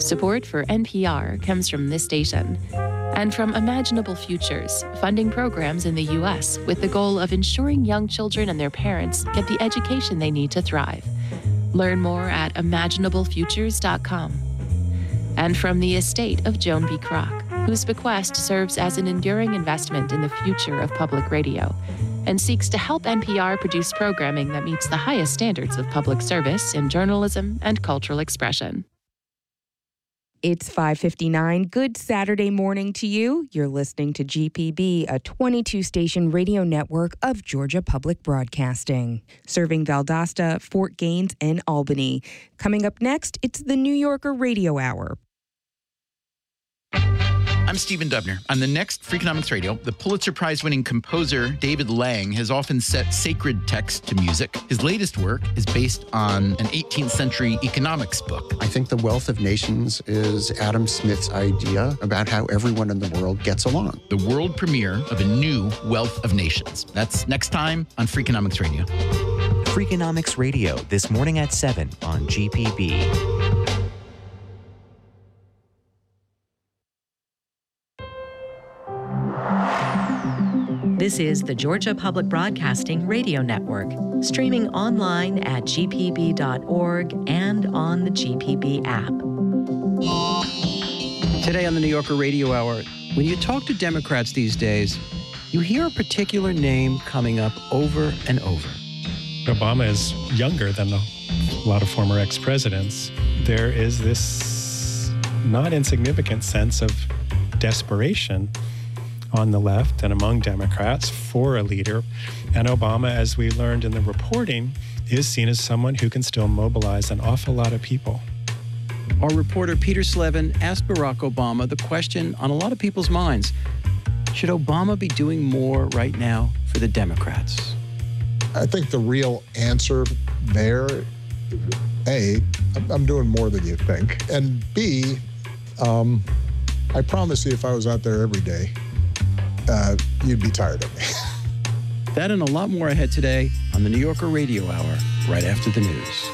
Support for NPR comes from this station and from Imaginable Futures, funding programs in the U.S. with the goal of ensuring young children and their parents get the education they need to thrive. Learn more at imaginablefutures.com. And from the estate of Joan B. Kroc, whose bequest serves as an enduring investment in the future of public radio and seeks to help NPR produce programming that meets the highest standards of public service in journalism and cultural expression. It's 5:59. Good Saturday morning to you. You're listening to GPB, a 22-station radio network of Georgia Public Broadcasting, serving Valdosta, Fort Gaines, and Albany. Coming up next, it's the New Yorker Radio Hour. I'm Stephen Dubner. On the next Freakonomics Radio, the Pulitzer Prize-winning composer David Lang has often set sacred text to music. His latest work is based on an 18th century economics book. I think The Wealth of Nations is Adam Smith's idea about how everyone in the world gets along. The world premiere of a new Wealth of Nations. That's next time on Freakonomics Radio. Freakonomics Radio, this morning at 7 on GPB. This is the Georgia Public Broadcasting Radio Network, streaming online at gpb.org and on the GPB app. Today on the New Yorker Radio Hour, when you talk to Democrats these days, you hear a particular name coming up over and over. Obama is younger than a lot of former ex-presidents. There is this not insignificant sense of desperation on the left and among Democrats for a leader. And Obama, as we learned in the reporting, is seen as someone who can still mobilize an awful lot of people. Our reporter Peter Slevin asked Barack Obama the question on a lot of people's minds: should Obama be doing more right now for the Democrats? I think the real answer there, A, I'm doing more than you think. And B, I promise you if I was out there every day, you'd be tired of me. That and a lot more ahead today on the New Yorker Radio Hour, right after the news.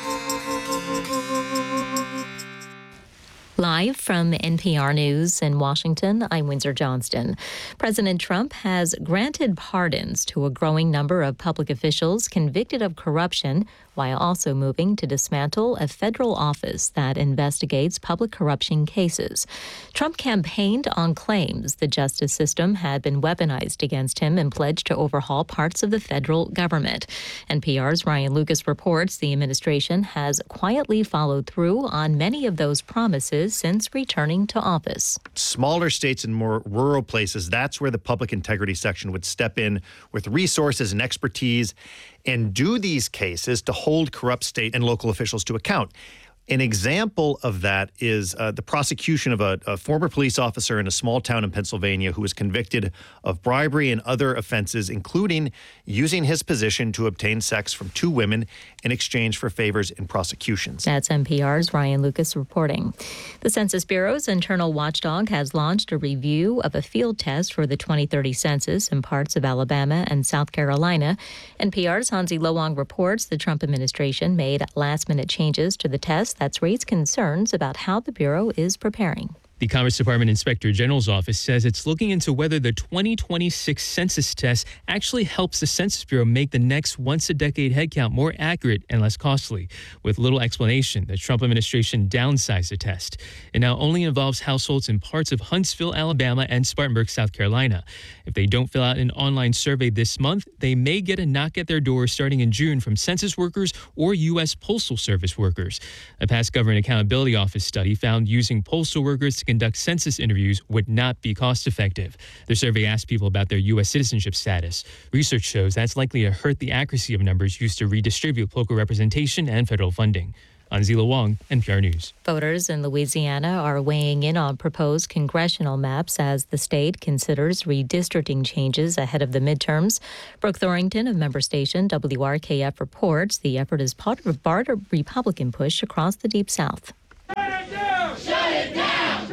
Live from NPR News in Washington, I'm Windsor Johnston. President Trump has granted pardons to a growing number of public officials convicted of corruption, while also moving to dismantle a federal office that investigates public corruption cases. Trump campaigned on claims the justice system had been weaponized against him and pledged to overhaul parts of the federal government. NPR's Ryan Lucas reports the administration has quietly followed through on many of those promises since returning to office. Smaller states and more rural places, that's where the public integrity section would step in with resources and expertise and do these cases to hold corrupt state and local officials to account. An example of that is the prosecution of a former police officer in a small town in Pennsylvania who was convicted of bribery and other offenses, including using his position to obtain sex from two women in exchange for favors in prosecutions. That's NPR's Ryan Lucas reporting. The Census Bureau's internal watchdog has launched a review of a field test for the 2030 census in parts of Alabama and South Carolina. NPR's Hansi Loang reports the Trump administration made last-minute changes to the test that's raised concerns about how the Bureau is preparing. The Commerce Department Inspector General's office says it's looking into whether the 2026 census test actually helps the Census Bureau make the next once-a-decade headcount more accurate and less costly. With little explanation, the Trump administration downsized the test. It now only involves households in parts of Huntsville, Alabama, and Spartanburg, South Carolina. If they don't fill out an online survey this month, they may get a knock at their door starting in June from census workers or U.S. Postal Service workers. A past Government Accountability Office study found using postal workers to conduct census interviews would not be cost-effective. The survey asked people about their U.S. citizenship status. Research shows that's likely to hurt the accuracy of numbers used to redistribute local representation and federal funding. Anzila Wong, NPR News. Voters in Louisiana are weighing in on proposed congressional maps as the state considers redistricting changes ahead of the midterms. Brooke Thorrington of member station WRKF reports the effort is part of a broader Republican push across the Deep South. Shut it down! Shut it down!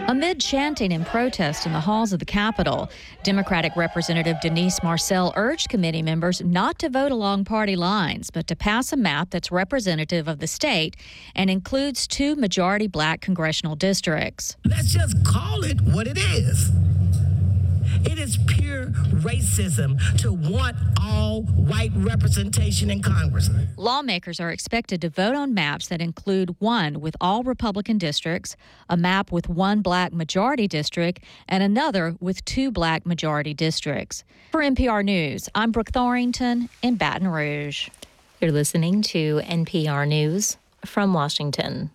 Amid chanting and protest in the halls of the Capitol, Democratic Representative Denise Marcel urged committee members not to vote along party lines, but to pass a map that's representative of the state and includes 2 majority black congressional districts. Let's just call it what it is. It is pure racism to want all white representation in Congress. Lawmakers are expected to vote on maps that include one with all Republican districts, a map with 1 black majority district, and another with 2 black majority districts. For NPR News, I'm Brooke Thorington in Baton Rouge. You're listening to NPR News from Washington.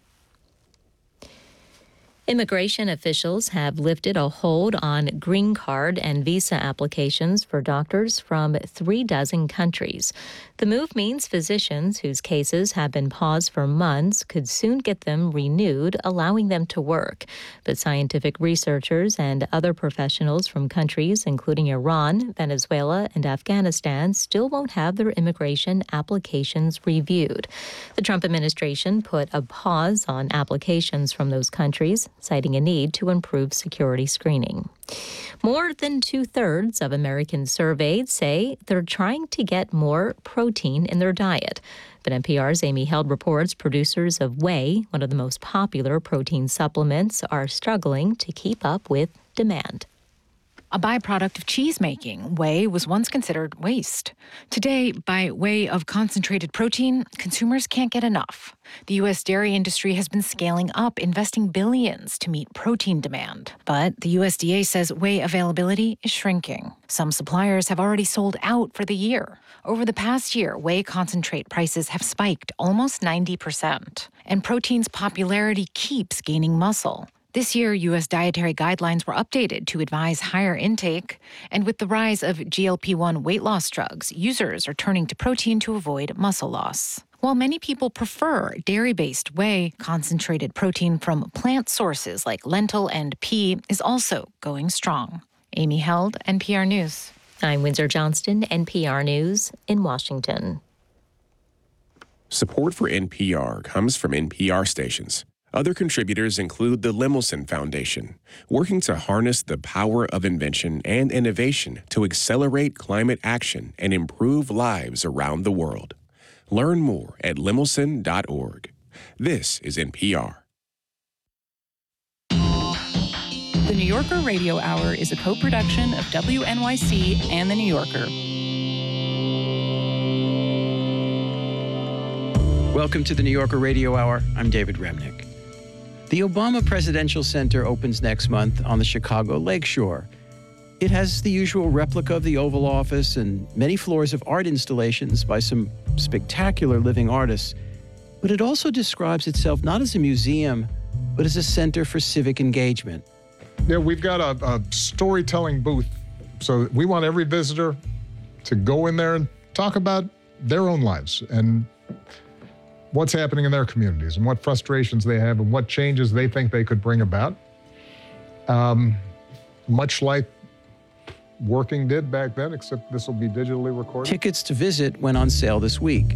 Immigration officials have lifted a hold on green card and visa applications for doctors from 36 countries. The move means physicians whose cases have been paused for months could soon get them renewed, allowing them to work. But scientific researchers and other professionals from countries including Iran, Venezuela, and Afghanistan still won't have their immigration applications reviewed. The Trump administration put a pause on applications from those countries, citing a need to improve security screening. More than 2/3 of Americans surveyed say they're trying to get more protein in their diet. But NPR's Amy Held reports producers of whey, one of the most popular protein supplements, are struggling to keep up with demand. A byproduct of cheese making, whey was once considered waste. Today, by way of concentrated protein, consumers can't get enough. The U.S. dairy industry has been scaling up, investing billions to meet protein demand. But the USDA says whey availability is shrinking. Some suppliers have already sold out for the year. Over the past year, whey concentrate prices have spiked almost 90%, and protein's popularity keeps gaining muscle. This year, U.S. dietary guidelines were updated to advise higher intake, and with the rise of GLP-1 weight loss drugs, users are turning to protein to avoid muscle loss. While many people prefer dairy-based whey, concentrated protein from plant sources like lentil and pea is also going strong. Amy Held, NPR News. I'm Windsor Johnston, NPR News in Washington. Support for NPR comes from NPR stations. Other contributors include the Lemelson Foundation, working to harness the power of invention and innovation to accelerate climate action and improve lives around the world. Learn more at lemelson.org. This is NPR. The New Yorker Radio Hour is a co-production of WNYC and The New Yorker. Welcome to the New Yorker Radio Hour. I'm David Remnick. The Obama Presidential Center opens next month on the Chicago Lakeshore. It has the usual replica of the Oval Office and many floors of art installations by some spectacular living artists. But it also describes itself not as a museum, but as a center for civic engagement. Yeah, we've got a storytelling booth. So we want every visitor to go in there and talk about their own lives and what's happening in their communities and what frustrations they have and what changes they think they could bring about. Much like Working did back then, except this will be digitally recorded. Tickets to visit went on sale this week.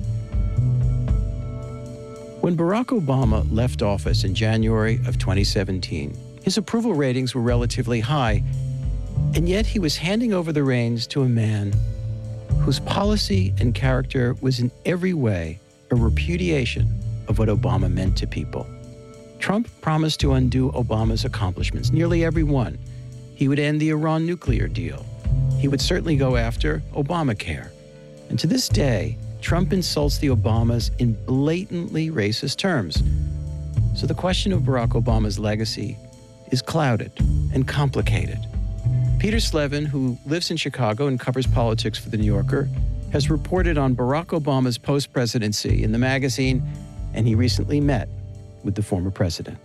When Barack Obama left office in January of 2017, his approval ratings were relatively high, and yet he was handing over the reins to a man whose policy and character was in every way a repudiation of what Obama meant to people. Trump promised to undo Obama's accomplishments, nearly every one. He would end the Iran nuclear deal. He would certainly go after Obamacare. And to this day, Trump insults the Obamas in blatantly racist terms. So the question of Barack Obama's legacy is clouded and complicated. Peter Slevin, who lives in Chicago and covers politics for The New Yorker, has reported on Barack Obama's post-presidency in the magazine, and he recently met with the former president.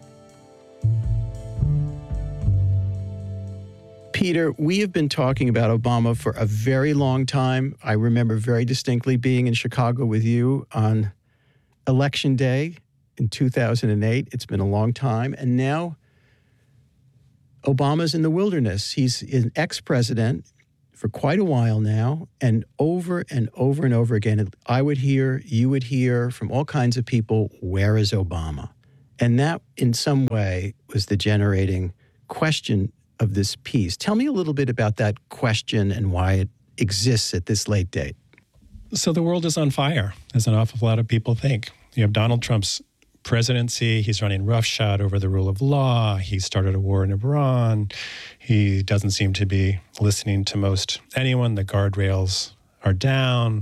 Peter, we have been talking about Obama for a very long time. I remember very distinctly being in Chicago with you on Election Day in 2008. It's been a long time. And now Obama's in the wilderness. He's an ex-president for quite a while now. And over and over and over again, I would hear, you would hear from all kinds of people, where is Obama? And that, in some way, was the generating question of this piece. Tell me a little bit about that question and why it exists at this late date. So the world is on fire, as an awful lot of people think. You have Donald Trump's presidency. He's running roughshod over the rule of law. He started a war in Iran. He doesn't seem to be listening to most anyone. The guardrails are down.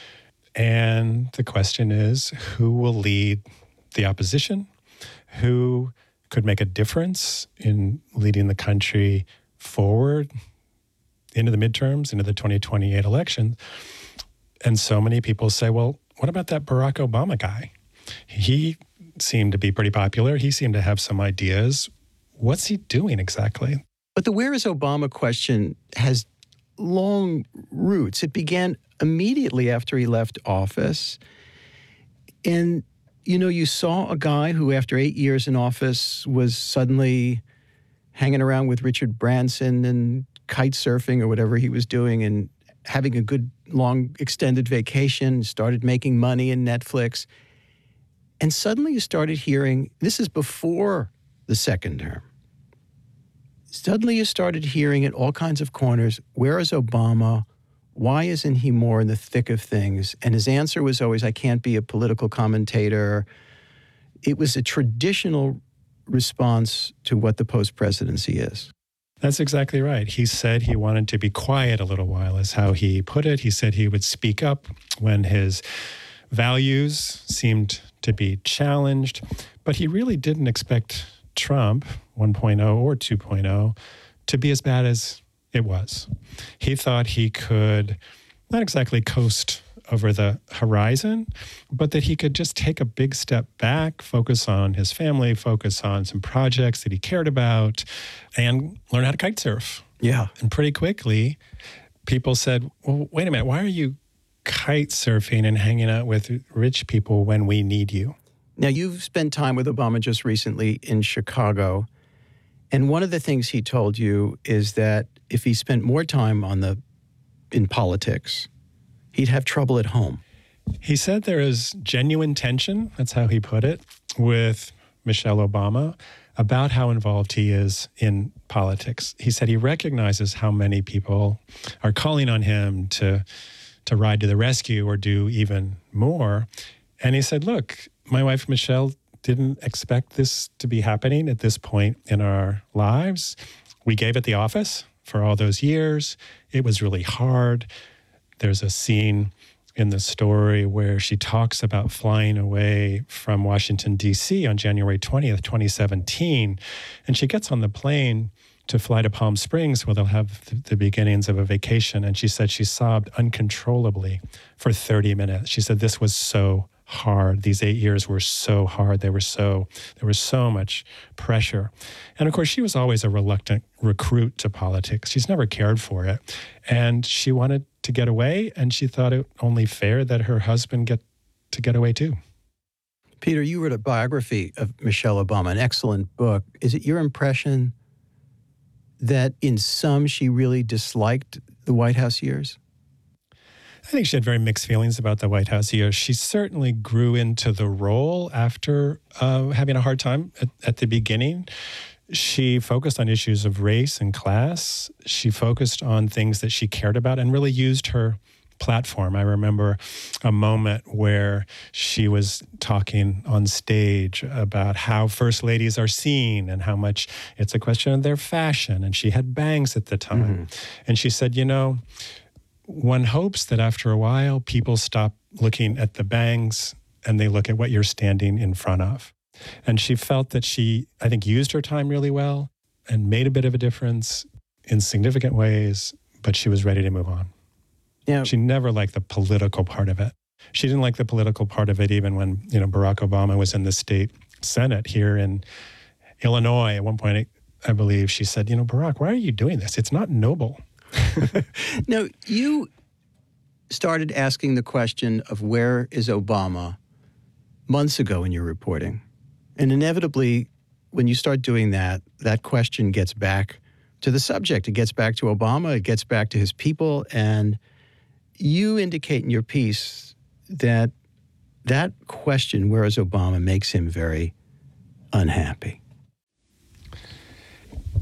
And the question is, who will lead the opposition? Who could make a difference in leading the country forward into the midterms, into the 2028 election? And so many people say, well, what about that Barack Obama guy? He seemed to be pretty popular. He seemed to have some ideas. What's he doing exactly? But the where is Obama question has long roots. It began immediately after he left office. And, you know, you saw a guy who, after 8 years in office, was suddenly hanging around with Richard Branson and kite surfing or whatever he was doing and having a good, long, extended vacation, started making money in Netflix. And suddenly you started hearing, this is before the second term, suddenly you started hearing at all kinds of corners, where is Obama? Why isn't he more in the thick of things? And his answer was always, I can't be a political commentator. It was a traditional response to what the post-presidency is. That's exactly right. He said he wanted to be quiet a little while, is how he put it. He said he would speak up when his values seemed to be challenged, but he really didn't expect Trump 1.0 or 2.0 to be as bad as it was. He thought he could not exactly coast over the horizon, but that he could just take a big step back, focus on his family, focus on some projects that he cared about, and learn how to kite surf. Yeah. And pretty quickly, people said, well, wait a minute, why are you kite surfing and hanging out with rich people when we need you? Now, you've spent time with Obama just recently in Chicago, and one of the things he told you is that if he spent more time in politics, he'd have trouble at home. He said there is genuine tension, that's how he put it, with Michelle Obama about how involved he is in politics. He said he recognizes how many people are calling on him to ride to the rescue or do even more. And he said, look, my wife, Michelle, didn't expect this to be happening at this point in our lives. We gave it the office for all those years. It was really hard. There's a scene in the story where she talks about flying away from Washington, D.C. on January 20th, 2017. And she gets on the plane to fly to Palm Springs where they'll have the beginnings of a vacation. And she said she sobbed uncontrollably for 30 minutes. She said this was so hard. These 8 years were so hard. There was so much pressure. And of course, she was always a reluctant recruit to politics. She's never cared for it. And she wanted to get away, and she thought it only fair that her husband get away too. Peter, you wrote a biography of Michelle Obama, an excellent book. Is it your impression that in some she really disliked the White House years? I think she had very mixed feelings about the White House years. She certainly grew into the role after having a hard time at the beginning. She focused on issues of race and class. She focused on things that she cared about and really used her platform. I remember a moment where she was talking on stage about how first ladies are seen and how much it's a question of their fashion. And she had bangs at the time. Mm-hmm. And she said, one hopes that after a while, people stop looking at the bangs and they look at what you're standing in front of. And she felt that she, I think, used her time really well and made a bit of a difference in significant ways, but she was ready to move on. Yeah. She never liked the political part of it. She didn't like the political part of it even when, Barack Obama was in the state Senate here in Illinois. At one point, I believe she said, Barack, why are you doing this? It's not noble. Now, you started asking the question of where is Obama months ago in your reporting. And inevitably, when you start doing that, that question gets back to the subject. It gets back to Obama. It gets back to his people. And you indicate in your piece that that question, where is Obama, makes him very unhappy.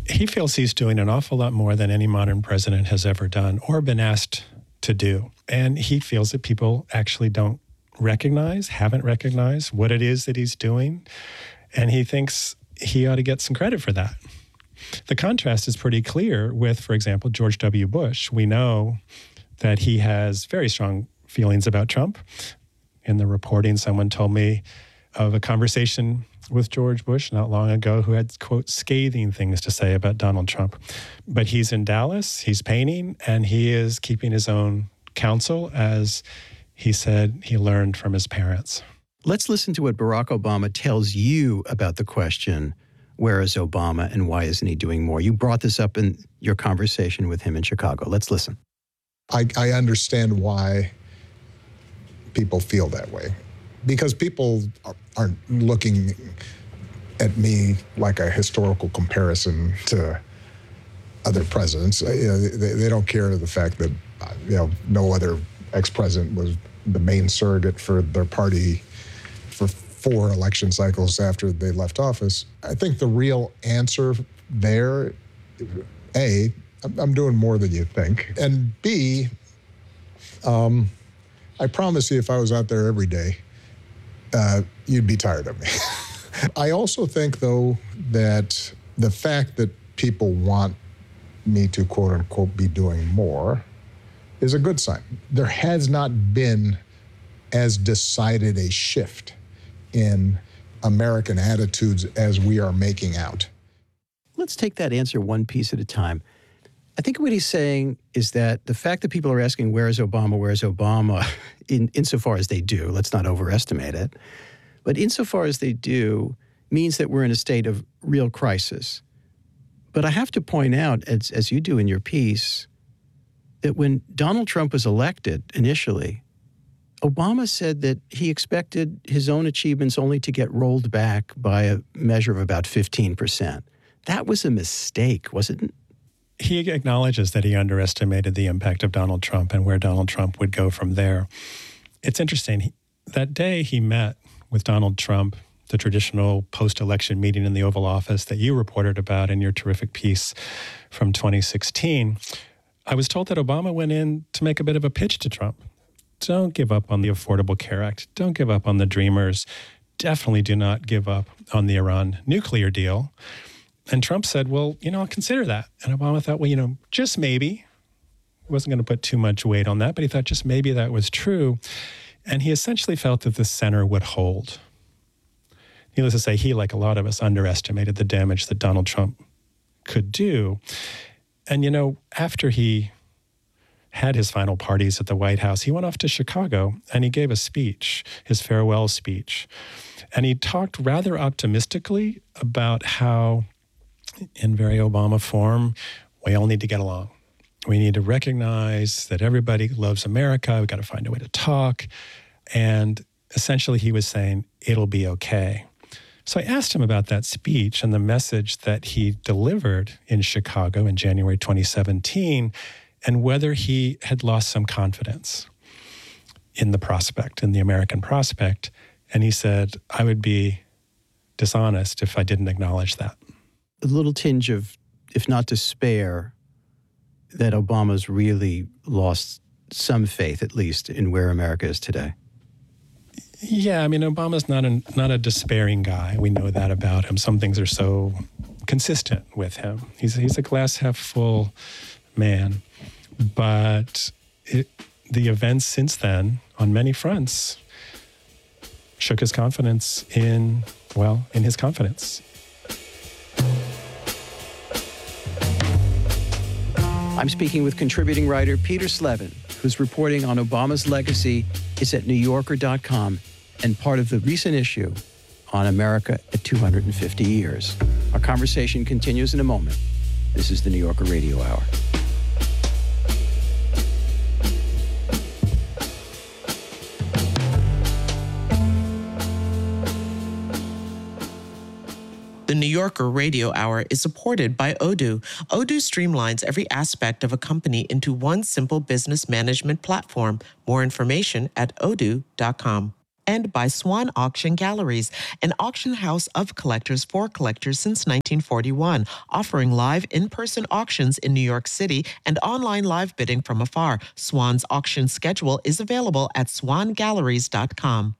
He feels he's doing an awful lot more than any modern president has ever done or been asked to do. And he feels that people actually haven't recognized what it is that he's doing. And he thinks he ought to get some credit for that. The contrast is pretty clear with, for example, George W. Bush. We know that he has very strong feelings about Trump. In the reporting, someone told me of a conversation with George Bush not long ago who had, quote, scathing things to say about Donald Trump. But he's in Dallas, he's painting, and he is keeping his own counsel, as he said he learned from his parents. Let's listen to what Barack Obama tells you about the question, where is Obama and why isn't he doing more? You brought this up in your conversation with him in Chicago. Let's listen. I understand why people feel that way. Because people aren't looking at me like a historical comparison to other presidents. They don't care the fact that no other ex-president was the main surrogate for their party for 4 election cycles after they left office. I think the real answer there, A, I'm doing more than you think, and B, I promise you if I was out there every day, you'd be tired of me. I also think, though, that the fact that people want me to, quote unquote, be doing more is a good sign. There has not been as decided a shift in American attitudes as we are making out. Let's take that answer one piece at a time. I think what he's saying is that the fact that people are asking, where is Obama, insofar as they do, let's not overestimate it, but insofar as they do, means that we're in a state of real crisis. But I have to point out, as you do in your piece, that when Donald Trump was elected initially, Obama said that he expected his own achievements only to get rolled back by a measure of about 15%. That was a mistake, wasn't it? He acknowledges that he underestimated the impact of Donald Trump and where Donald Trump would go from there. It's interesting. That day he met with Donald Trump, the traditional post-election meeting in the Oval Office that you reported about in your terrific piece from 2016, I was told that Obama went in to make a bit of a pitch to Trump. Don't give up on the Affordable Care Act. Don't give up on the Dreamers. Definitely do not give up on the Iran nuclear deal. And Trump said, well, I'll consider that. And Obama thought, well, just maybe. He wasn't going to put too much weight on that, but he thought just maybe that was true. And he essentially felt that the center would hold. Needless to say, he, like a lot of us, underestimated the damage that Donald Trump could do. And, after he had his final parties at the White House, he went off to Chicago and he gave a speech, his farewell speech. And he talked rather optimistically about how, in very Obama form, we all need to get along. We need to recognize that everybody loves America. We've got to find a way to talk. And essentially he was saying, it'll be okay. So I asked him about that speech and the message that he delivered in Chicago in January 2017, and whether he had lost some confidence in the prospect, in the American prospect. And he said, I would be dishonest if I didn't acknowledge that. A little tinge of, if not despair, that Obama's really lost some faith, at least, in where America is today. Yeah, Obama's not a despairing guy. We know that about him. Some things are so consistent with him. He's a glass half full man. But the events since then, on many fronts, shook his confidence in his confidence. I'm speaking with contributing writer Peter Slevin, whose reporting on Obama's legacy is at NewYorker.com and part of the recent issue on America at 250 years. Our conversation continues in a moment. This is the New Yorker Radio Hour. The New Yorker Radio Hour is supported by Odoo. Odoo streamlines every aspect of a company into one simple business management platform. More information at odoo.com. and by Swan Auction Galleries, an auction house of collectors for collectors since 1941, offering live in-person auctions in New York City and online live bidding from afar. Swan's auction schedule is available at swangalleries.com.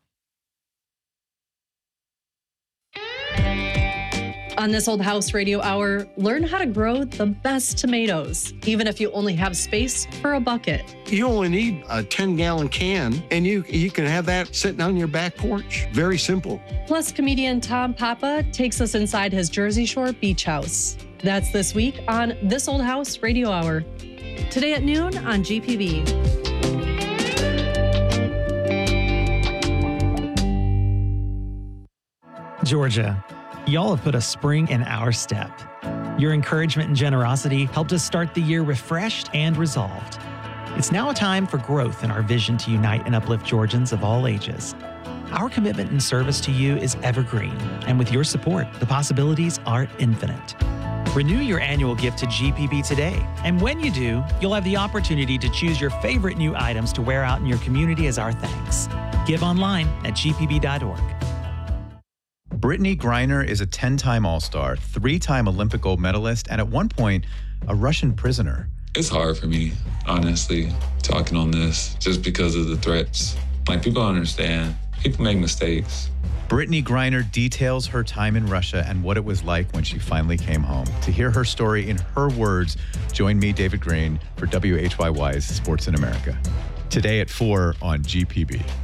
On This Old House Radio Hour, learn how to grow the best tomatoes, even if you only have space for a bucket. You only need a 10-gallon can, and you can have that sitting on your back porch. Very simple. Plus, comedian Tom Papa takes us inside his Jersey Shore beach house. That's this week on This Old House Radio Hour. Today at noon on GPB. Georgia, y'all have put a spring in our step. Your encouragement and generosity helped us start the year refreshed and resolved. It's now a time for growth in our vision to unite and uplift Georgians of all ages. Our commitment and service to you is evergreen, and with your support, the possibilities are infinite. Renew your annual gift to GPB today, and when you do, you'll have the opportunity to choose your favorite new items to wear out in your community as our thanks. Give online at gpb.org. Brittany Griner is a 10-time All-Star, 3-time Olympic gold medalist, and at one point, a Russian prisoner. It's hard for me, honestly, talking on this, just because of the threats. Like, people don't understand. People make mistakes. Brittany Griner details her time in Russia and what it was like when she finally came home. To hear her story in her words, join me, David Green, for WHYY's Sports in America. Today at 4 on GPB.